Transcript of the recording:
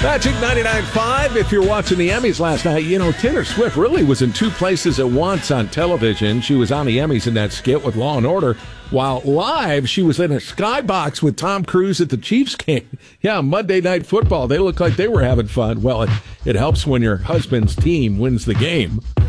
Magic 99.5. If you're watching the Emmys last night, you know, Taylor Swift really was in two places at once on television. She was on the Emmys in that skit with Law & Order, while live she was in a skybox with Tom Cruise at the Chiefs game. Yeah, Monday Night Football. They looked like they were having fun. Well, it helps when your husband's team wins the game.